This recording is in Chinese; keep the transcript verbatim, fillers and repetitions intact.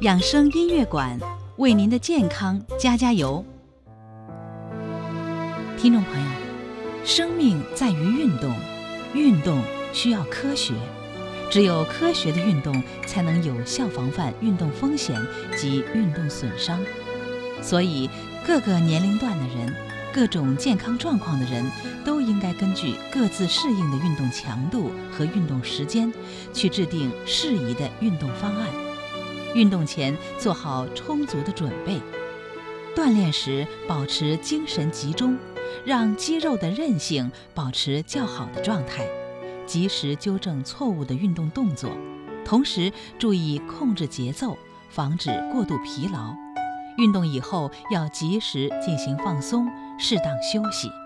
养生音乐馆为您的健康加加油。听众朋友，生命在于运动，运动需要科学，只有科学的运动才能有效防范运动风险及运动损伤。所以各个年龄段的人，各种健康状况的人都应该根据各自适应的运动强度和运动时间，去制定适宜的运动方案。运动前做好充足的准备，锻炼时保持精神集中，让肌肉的韧性保持较好的状态，及时纠正错误的运动动作，同时注意控制节奏，防止过度疲劳。运动以后要及时进行放松，适当休息。